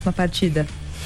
uma partida?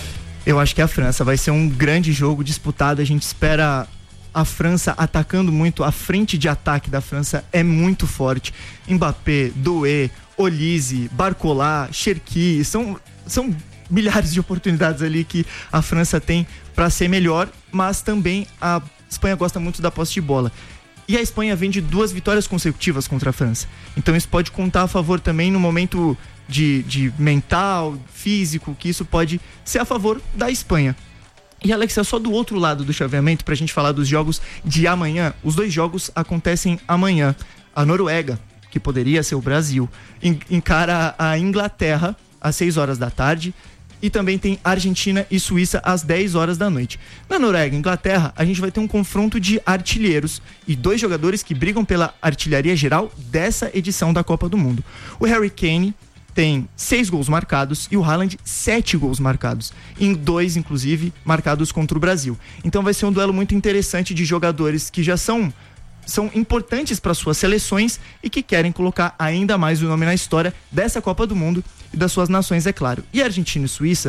Eu acho que a França vai ser um grande jogo disputado. A gente espera a França atacando muito. A frente de ataque da França é muito forte. Mbappé, Doué, Olise, Barcola, Cherki, são milhares de oportunidades ali que a França tem para ser melhor, mas também a Espanha gosta muito da posse de bola. E a Espanha vem de 2 vitórias consecutivas contra a França. Então isso pode contar a favor também no momento de mental, físico, que isso pode ser a favor da Espanha. E, Alexia, só do outro lado do chaveamento, pra gente falar dos jogos de amanhã. Os 2 jogos acontecem amanhã. A Noruega, que poderia ser o Brasil, encara a Inglaterra às 6 horas da tarde. E também tem Argentina e Suíça às 10 horas da noite. Na Noruega e Inglaterra, a gente vai ter um confronto de artilheiros e 2 jogadores que brigam pela artilharia geral dessa edição da Copa do Mundo. O Harry Kane tem 6 gols marcados e o Haaland 7 gols marcados, em 2 inclusive marcados contra o Brasil. Então vai ser um duelo muito interessante de jogadores que já são importantes para suas seleções e que querem colocar ainda mais o nome na história dessa Copa do Mundo e das suas nações, é claro. E Argentina e Suíça,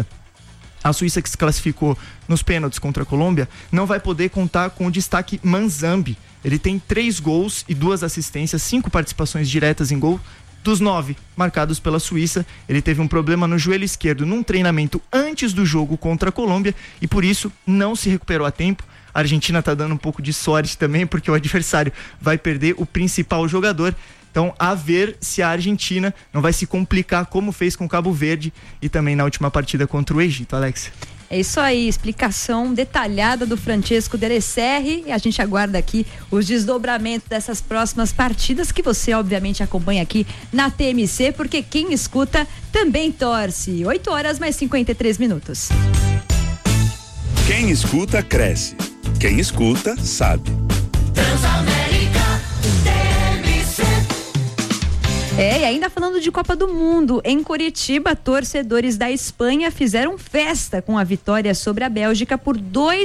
a Suíça que se classificou nos pênaltis contra a Colômbia, não vai poder contar com o destaque Manzambi. Ele tem 3 gols e 2 assistências, 5 participações diretas em gol. Dos 9 marcados pela Suíça, ele teve um problema no joelho esquerdo num treinamento antes do jogo contra a Colômbia e por isso não se recuperou a tempo. A Argentina tá dando um pouco de sorte também, porque o adversário vai perder o principal jogador. Então, a ver se a Argentina não vai se complicar como fez com o Cabo Verde e também na última partida contra o Egito, Alex. É isso aí, explicação detalhada do Francesco Derecerri, e a gente aguarda aqui os desdobramentos dessas próximas partidas que você obviamente acompanha aqui na TMC, porque quem escuta também torce. 8 horas mais 53 minutos. Quem escuta cresce. Quem escuta sabe. Transamérica TMC. E ainda falando de Copa do Mundo, em Curitiba, torcedores da Espanha fizeram festa com a vitória sobre a Bélgica por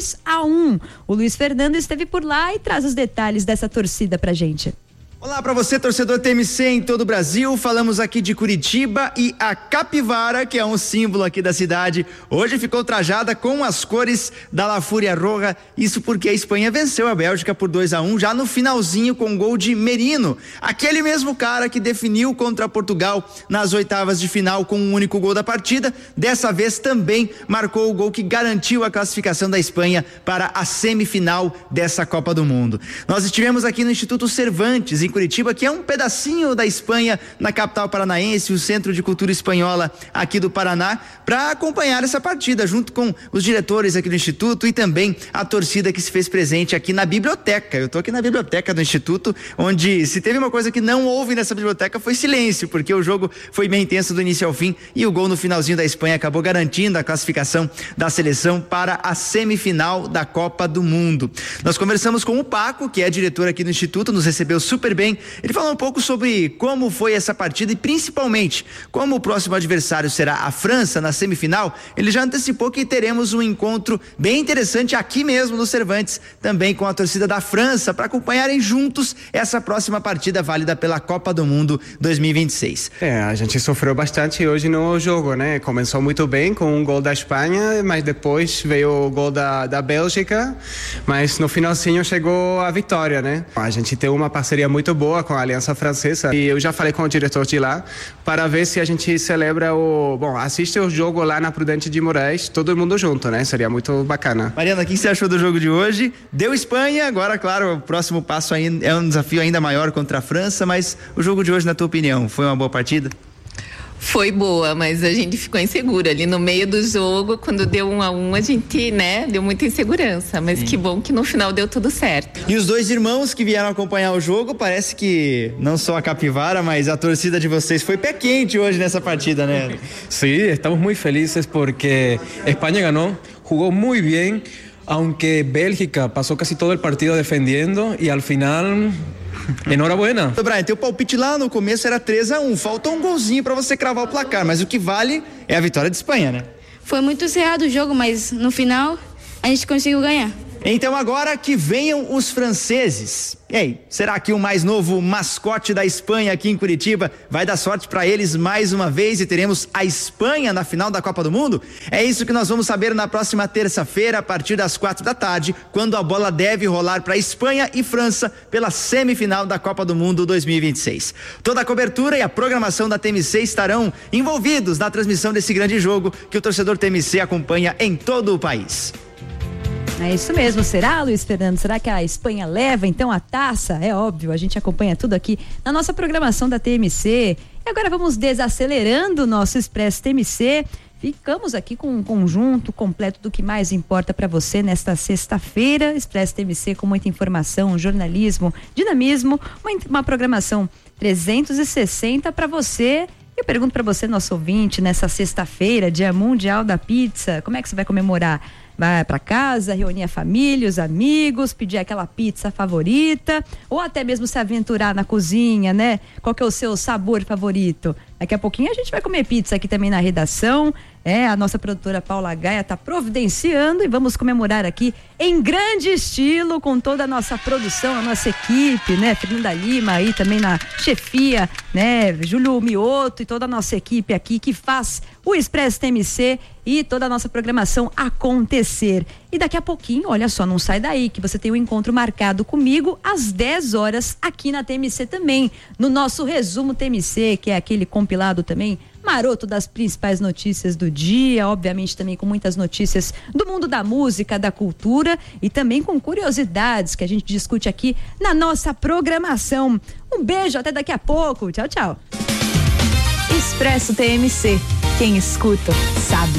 2-1. O Luiz Fernando esteve por lá e traz os detalhes dessa torcida pra gente. Olá para você, torcedor TMC em todo o Brasil. Falamos aqui de Curitiba e a capivara, que é um símbolo aqui da cidade, hoje ficou trajada com as cores da La Fúria Roja. Isso porque a Espanha venceu a Bélgica por 2-1 já no finalzinho com gol de Merino, aquele mesmo cara que definiu contra Portugal nas oitavas de final com um único gol da partida. Dessa vez também marcou o gol que garantiu a classificação da Espanha para a semifinal dessa Copa do Mundo. Nós estivemos aqui no Instituto Cervantes, em Curitiba, que é um pedacinho da Espanha, na capital paranaense, o Centro de Cultura Espanhola aqui do Paraná, para acompanhar essa partida junto com os diretores aqui do Instituto e também a torcida que se fez presente aqui na biblioteca. Eu tô aqui na biblioteca do Instituto, onde se teve uma coisa que não houve nessa biblioteca foi silêncio, porque o jogo foi bem intenso do início ao fim e o gol no finalzinho da Espanha acabou garantindo a classificação da seleção para a semifinal da Copa do Mundo. Nós conversamos com o Paco, que é diretor aqui do Instituto, nos recebeu super bem. Ele falou um pouco sobre como foi essa partida e principalmente como o próximo adversário será a França na semifinal. Ele já antecipou que teremos um encontro bem interessante aqui mesmo no Cervantes, também com a torcida da França, para acompanharem juntos essa próxima partida válida pela Copa do Mundo 2026. A gente sofreu bastante hoje no jogo, né? Começou muito bem com um gol da Espanha, mas depois veio o gol da Bélgica, mas no finalzinho chegou a vitória, né? A gente tem uma parceria muito boa com a Aliança Francesa e eu já falei com o diretor de lá para ver se a gente celebra assiste o jogo lá na Prudente de Moraes, todo mundo junto, né? Seria muito bacana. Mariana, o que você achou do jogo de hoje? Deu Espanha, agora, claro, o próximo passo ainda é um desafio ainda maior contra a França, mas o jogo de hoje, na tua opinião, foi uma boa partida? Foi boa, mas a gente ficou insegura ali no meio do jogo, quando deu 1-1, a gente, né, deu muita insegurança, mas que bom que no final deu tudo certo. E os 2 irmãos que vieram acompanhar o jogo, parece que não só a capivara, mas a torcida de vocês foi pé quente hoje nessa partida, né? Sí, estamos muy felices porque España ganó, jugó muy bien, aunque Bélgica pasó casi todo el partido defendiendo y al final... Enhorabuena. Brian, teu palpite lá no começo era 3-1, falta um golzinho pra você cravar o placar, mas o que vale é a vitória de Espanha, né? Foi muito cerrado o jogo, mas no final a gente conseguiu ganhar. Então agora que venham os franceses. E aí, será que o mais novo mascote da Espanha aqui em Curitiba vai dar sorte para eles mais uma vez e teremos a Espanha na final da Copa do Mundo? É isso que nós vamos saber na próxima terça-feira, a partir das 4h, quando a bola deve rolar para Espanha e França pela semifinal da Copa do Mundo 2026. Toda a cobertura e a programação da TMC estarão envolvidos na transmissão desse grande jogo que o torcedor TMC acompanha em todo o país. É isso mesmo, será, Luiz Fernando? Será que a Espanha leva então a taça? É óbvio, a gente acompanha tudo aqui na nossa programação da TMC. E agora vamos desacelerando o nosso Expresso TMC. Ficamos aqui com um conjunto completo do que mais importa para você nesta sexta-feira. Expresso TMC com muita informação, jornalismo, dinamismo, uma programação 360 para você. Eu pergunto para você, nosso ouvinte, nessa sexta-feira, Dia Mundial da Pizza, como é que você vai comemorar? Vai para casa, reunir a família, os amigos, pedir aquela pizza favorita, ou até mesmo se aventurar na cozinha, né? Qual que é o seu sabor favorito? Daqui a pouquinho a gente vai comer pizza aqui também na redação. A nossa produtora Paula Gaia está providenciando e vamos comemorar aqui em grande estilo com toda a nossa produção, a nossa equipe, né? Fernanda Lima aí também na chefia, né? Júlio Mioto e toda a nossa equipe aqui que faz o Expresso TMC e toda a nossa programação acontecer. E daqui a pouquinho, olha só, não sai daí que você tem um encontro marcado comigo às 10 horas aqui na TMC também, no nosso resumo TMC, que é aquele compilado também maroto das principais notícias do dia, obviamente também com muitas notícias do mundo da música, da cultura e também com curiosidades que a gente discute aqui na nossa programação. Um beijo, até daqui a pouco. Tchau, tchau. Expresso TMC. Quem escuta, sabe.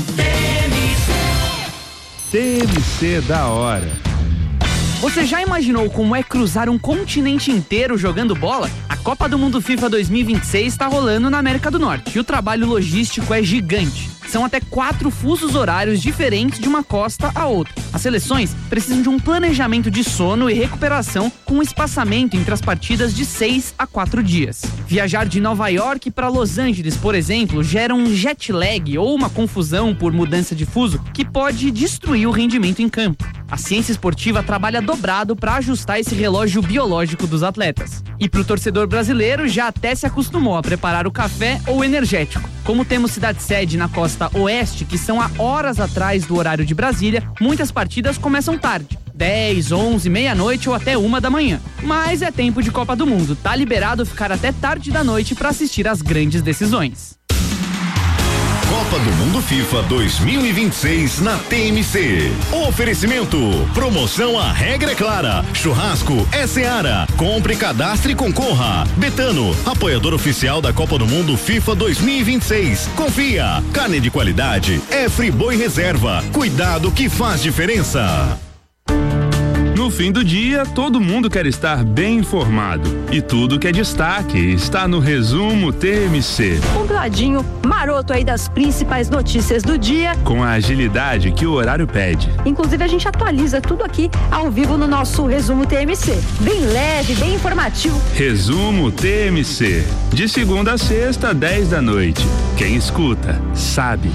TMC da hora. Você já imaginou como é cruzar um continente inteiro jogando bola? A Copa do Mundo FIFA 2026 está rolando na América do Norte e o trabalho logístico é gigante. São até 4 fusos horários diferentes de uma costa a outra. As seleções precisam de um planejamento de sono e recuperação com um espaçamento entre as partidas de 6 a 4 dias. Viajar de Nova York para Los Angeles, por exemplo, gera um jet lag ou uma confusão por mudança de fuso que pode destruir o rendimento em campo. A ciência esportiva trabalha dobrado para ajustar esse relógio biológico dos atletas. E para o torcedor brasileiro já até se acostumou a preparar o café ou energético. Como temos cidade-sede na costa oeste, que são a horas atrás do horário de Brasília, muitas partidas começam tarde. 10, 11, meia-noite ou até 1 da manhã. Mas é tempo de Copa do Mundo. Tá liberado ficar até tarde da noite para assistir às grandes decisões. Copa do Mundo FIFA 2026 na TMC. Oferecimento. Promoção A Regra é Clara. Churrasco é Seara. Compre, cadastre e concorra. Betano, apoiador oficial da Copa do Mundo FIFA 2026. Confia. Carne de qualidade é Friboi Reserva. Cuidado que faz diferença. No fim do dia, todo mundo quer estar bem informado. E tudo que é destaque está no Resumo TMC. Compiladinho maroto aí das principais notícias do dia. Com a agilidade que o horário pede. Inclusive a gente atualiza tudo aqui ao vivo no nosso Resumo TMC. Bem leve, bem informativo. Resumo TMC. De segunda a sexta, 10 da noite. Quem escuta, sabe.